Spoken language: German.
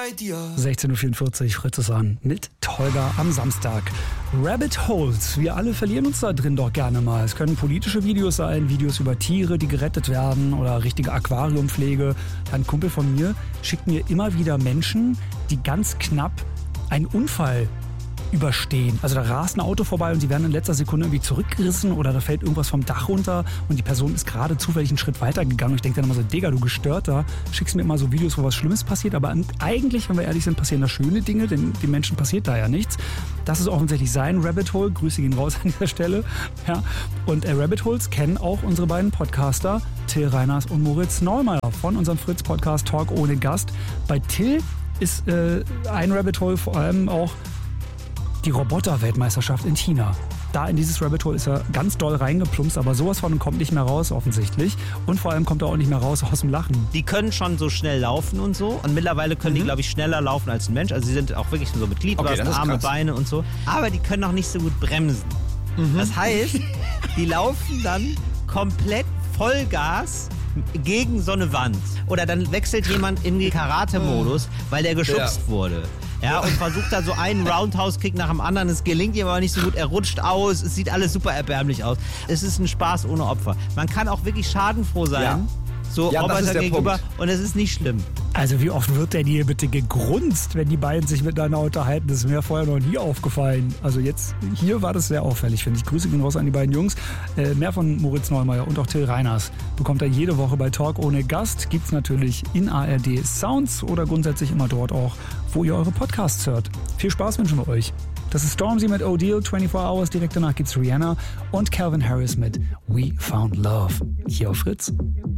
bei dir. 16.44 Uhr, Fritz ist an mit Tolga am Samstag. Rabbit Holes, wir alle verlieren uns da drin doch gerne mal. Es können politische Videos sein, Videos über Tiere, die gerettet werden oder richtige Aquariumpflege. Ein Kumpel von mir schickt mir immer wieder Menschen, die ganz knapp einen Unfall überstehen. Also da rast ein Auto vorbei und sie werden in letzter Sekunde irgendwie zurückgerissen oder da fällt irgendwas vom Dach runter und die Person ist gerade zufällig einen Schritt weiter gegangen. Und ich denke dann immer so, Digga, du Gestörter, schickst mir immer so Videos, wo was Schlimmes passiert, aber eigentlich, wenn wir ehrlich sind, passieren da schöne Dinge, denn den Menschen passiert da ja nichts. Das ist offensichtlich sein Rabbit Hole. Grüße gehen raus an dieser Stelle. Ja. Und Rabbit Holes kennen auch unsere beiden Podcaster, Till Reiners und Moritz Neumeier von unserem Fritz-Podcast Talk ohne Gast. Bei Till ist ein Rabbit Hole vor allem auch die Roboter-Weltmeisterschaft in China. Da in dieses Rabbit Hole ist er ganz doll reingeplumpst, aber sowas von kommt nicht mehr raus offensichtlich. Und vor allem kommt er auch nicht mehr raus aus dem Lachen. Die können schon so schnell laufen und so. Und mittlerweile können die, glaube ich, schneller laufen als ein Mensch. Also sie sind auch wirklich so mit Gliedmaßen, Arme, Beine und so. Aber die können auch nicht so gut bremsen. Das heißt, die laufen dann komplett Vollgas gegen so eine Wand. Oder dann wechselt jemand in den Karate-Modus, weil der geschubst wurde. Ja, und versucht da so einen Roundhouse-Kick nach dem anderen. Es gelingt ihm aber nicht so gut. Er rutscht aus. Es sieht alles super erbärmlich aus. Es ist ein Spaß ohne Opfer. Man kann auch wirklich schadenfroh sein. Ja. So Roboter gegenüber. Und es ist nicht schlimm. Also wie oft wird denn hier bitte gegrunzt, wenn die beiden sich miteinander unterhalten? Das ist mir vorher noch nie aufgefallen. Also jetzt, hier war das sehr auffällig, finde ich. Grüße gehen raus an die beiden Jungs. Mehr von Moritz Neumeier und auch Till Reiners bekommt er jede Woche bei Talk ohne Gast. Gibt's natürlich in ARD Sounds oder grundsätzlich immer dort auch, wo ihr eure Podcasts hört. Viel Spaß wünschen wir euch. Das ist Stormzy mit O'Deal, 24 Hours. Direkt danach gibt's Rihanna und Calvin Harris mit We Found Love. Hier auf Fritz.